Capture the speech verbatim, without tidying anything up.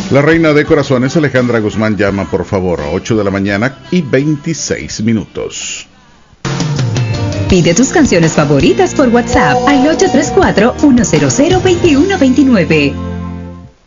La reina de corazones, Alejandra Guzmán, llama por favor a ocho de la mañana y veintiséis minutos. Pide tus canciones favoritas por WhatsApp al ocho tres cuatro, uno cero cero, dos uno dos nueve.